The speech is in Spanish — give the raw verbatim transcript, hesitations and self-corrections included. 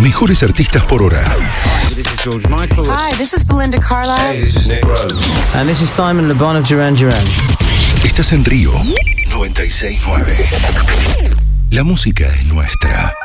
mejores artistas por hora. Hi, this is George Michael. Hi, this is Belinda Carlisle. Hey, this is Nick Rose. And this is Simon Le Bon of Duran Duran. Estás en Río noventa y seis nueve. La música es nuestra.